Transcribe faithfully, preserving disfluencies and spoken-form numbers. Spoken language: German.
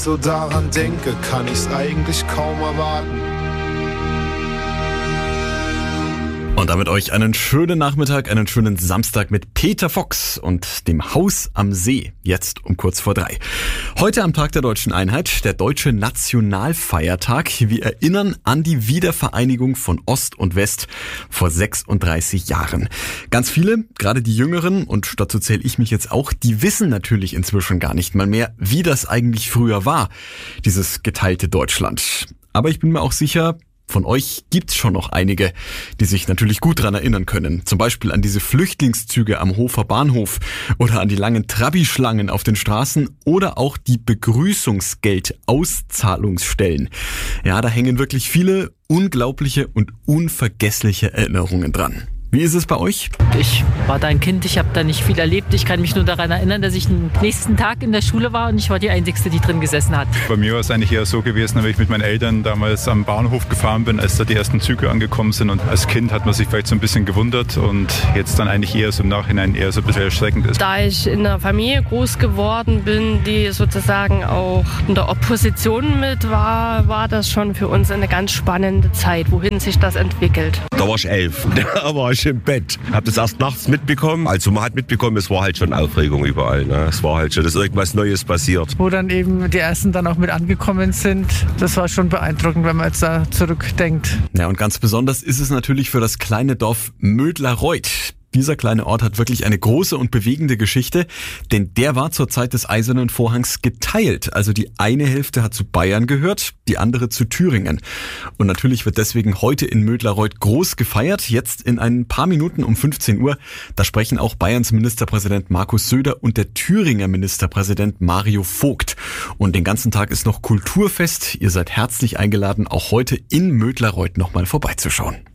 So daran denke, kann ich's eigentlich kaum erwarten. Und damit euch einen schönen Nachmittag, einen schönen Samstag mit Peter Fox und dem Haus am See, jetzt um kurz vor drei. Heute am Tag der Deutschen Einheit, der deutsche Nationalfeiertag. Wir erinnern an die Wiedervereinigung von Ost und West vor sechsunddreißig Jahren. Ganz viele, gerade die Jüngeren, und dazu zähle ich mich jetzt auch, die wissen natürlich inzwischen gar nicht mal mehr, wie das eigentlich früher war, dieses geteilte Deutschland. Aber ich bin mir auch sicher, von euch gibt's schon noch einige, die sich natürlich gut dran erinnern können. Zum Beispiel an diese Flüchtlingszüge am Hofer Bahnhof oder an die langen Trabi-Schlangen auf den Straßen oder auch die Begrüßungsgeld-Auszahlungsstellen. Ja, da hängen wirklich viele unglaubliche und unvergessliche Erinnerungen dran. Wie ist es bei euch? Ich war da ein Kind, ich habe da nicht viel erlebt. Ich kann mich nur daran erinnern, dass ich den nächsten Tag in der Schule war und ich war die Einzige, die drin gesessen hat. Bei mir war es eigentlich eher so gewesen, wenn ich mit meinen Eltern damals am Bahnhof gefahren bin, als da die ersten Züge angekommen sind. Und als Kind hat man sich vielleicht so ein bisschen gewundert und jetzt dann eigentlich eher so im Nachhinein eher so ein bisschen erschreckend ist. Da ich in einer Familie groß geworden bin, die sozusagen auch in der Opposition mit war, war das schon für uns eine ganz spannende Zeit, wohin sich das entwickelt. Da war ich elf, da war ich im Bett. Hab das erst nachts mitbekommen. Also man hat mitbekommen, es war halt schon Aufregung überall. Ne? Es war halt schon, dass irgendwas Neues passiert. Wo dann eben die Ersten dann auch mit angekommen sind, das war schon beeindruckend, wenn man jetzt da zurückdenkt. Ja, und ganz besonders ist es natürlich für das kleine Dorf Mödlareuth. Dieser kleine Ort hat wirklich eine große und bewegende Geschichte, denn der war zur Zeit des Eisernen Vorhangs geteilt. Also die eine Hälfte hat zu Bayern gehört, die andere zu Thüringen. Und natürlich wird deswegen heute in Mödlareuth groß gefeiert. Jetzt in ein paar Minuten um fünfzehn Uhr, da sprechen auch Bayerns Ministerpräsident Markus Söder und der Thüringer Ministerpräsident Mario Vogt. Und den ganzen Tag ist noch Kulturfest. Ihr seid herzlich eingeladen, auch heute in Mödlareuth nochmal vorbeizuschauen.